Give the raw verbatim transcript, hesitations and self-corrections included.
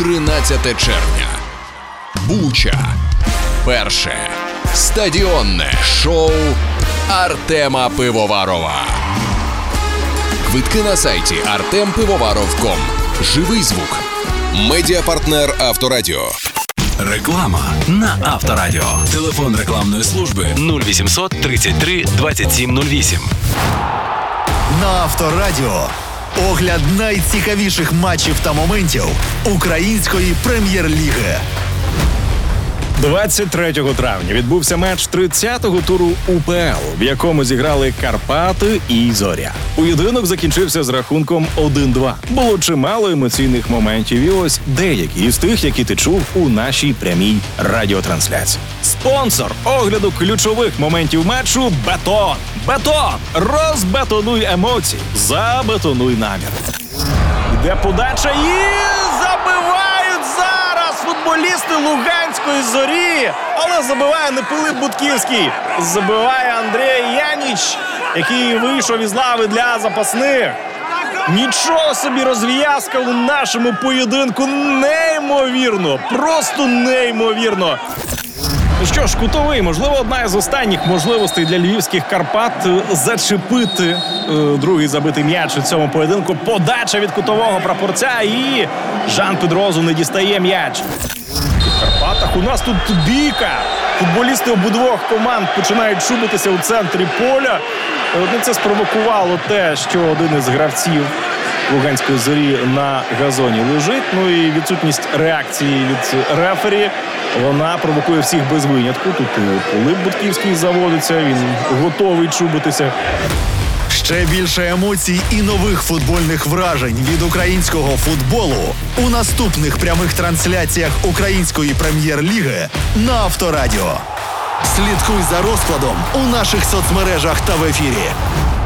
тринадцяте червня. Буча. Перше стадіонне шоу Артема Пивоварова. Квитки на сайті артем пивоваров крапка ком. Живий звук. Медіапартнер Авторадіо. Реклама на Авторадіо. Телефон рекламної служби нуль вісімсот тридцять три двадцять сім нуль вісім. На Авторадіо огляд найцікавіших матчів та моментів української прем'єр-ліги. двадцять третього травня відбувся матч тридцятого туру УПЛ, в якому зіграли Карпати і Зоря. Поєдинок закінчився з рахунком один-два. Було чимало емоційних моментів, і ось деякі із тих, які ти чув у нашій прямій радіотрансляції. Спонсор огляду ключових моментів матчу – Бетон. Бетон! Розбетонуй емоції, забетонуй намір. Йде подача і забивають зараз футболісти Луганської Зорі. Але забиває не Пилип Будківський, забиває Андрій Яніч, який вийшов із лави для запасних. Нічого собі розв'язка у нашому поєдинку. Неймовірно, просто неймовірно. Ну що ж, кутовий, можливо, одна із останніх можливостей для львівських Карпат зачепити е, другий забитий м'яч у цьому поєдинку. Подача від кутового прапорця і Жан Педрозу не дістає м'яч. У Карпатах у нас тут бійка. Футболісти обидвох команд починають шубитися у центрі поля. Ну, це спровокувало те, що один із гравців Луганської Зорі на газоні лежить. Ну і відсутність реакції від рефері, вона провокує всіх без винятку. Тут і Пилип Будківський заводиться, він готовий чубитися. Ще більше емоцій і нових футбольних вражень від українського футболу у наступних прямих трансляціях української прем'єр-ліги на Авторадіо. Слідкуй за розкладом у наших соцмережах та в ефірі.